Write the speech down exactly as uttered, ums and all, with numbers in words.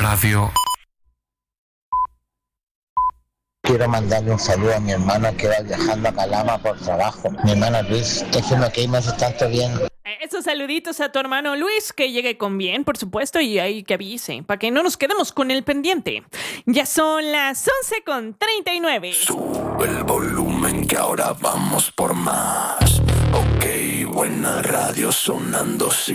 Radio. Quiero mandarle un saludo a mi hermano que va viajando a Calama por trabajo. Mi hermano Luis, déjeme que me hace tanto bien. Esos saluditos a tu hermano Luis, que llegue con bien, por supuesto, y ahí que avise, para que no nos quedemos con el pendiente. Ya son las once con treinta y nueve. Sube el volumen que ahora vamos por más. Ok, buena radio sonando sin